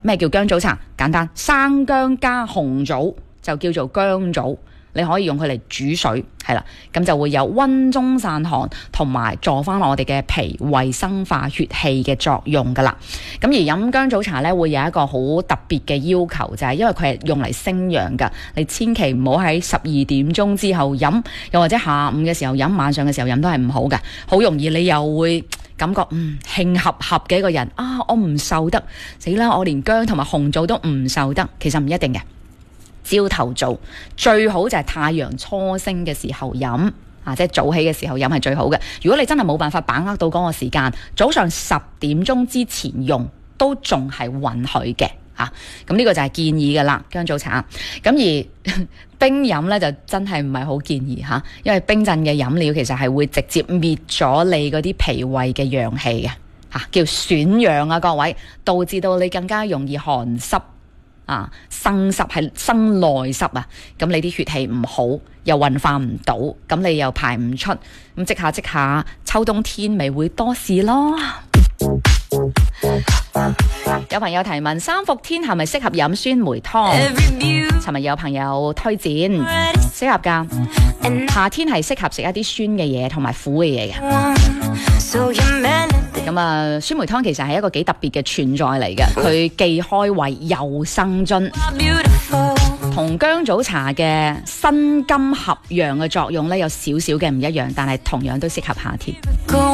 咩叫薑棗茶？簡單，生薑加紅棗就叫做薑棗。你可以用佢嚟煮水，係啦，咁就會有溫中散寒，同埋助翻我哋嘅脾胃生化血氣嘅作用噶啦。咁而飲薑棗茶咧，會有一個好特別嘅要求，就係因為佢係用嚟升陽噶，你千祈唔好喺12點鐘之後飲，又或者下午嘅時候飲，晚上嘅時候飲都係唔好嘅，好容易你又會感覺興合合嘅一個人啊，我唔受得，死啦！我連薑同埋紅棗都唔受得，其實唔一定嘅。朝頭早最好就係太陽初升嘅時候飲，即係早起嘅時候飲係最好嘅。如果你真係冇辦法把握到嗰個時間，早上10點鐘之前用都仲係允許嘅嚇。咁呢個就係建議嘅啦，薑棗茶。咁而冰飲呢，就真係唔係好建議嚇，因為冰鎮嘅飲料其實係會直接滅咗你嗰啲脾胃嘅陽氣嘅嚇，叫損陽啊各位，導致到你更加容易寒濕。生濕係生內濕啊，咁你啲血氣唔好，又運化唔到，咁你又排唔出，咁即下秋冬天咪會多事咯。有朋友提問三伏天係咪適合飲酸梅湯？尋日有朋友推薦適合噶，夏天係適合食一啲酸嘅嘢同埋苦嘅嘢嘅。咁酸梅湯其實係一個幾特別嘅存在嚟嘅，佢既開胃又生津，同薑棗茶嘅辛甘合陽嘅作用咧有少少嘅唔一樣，但係同樣都適合夏天。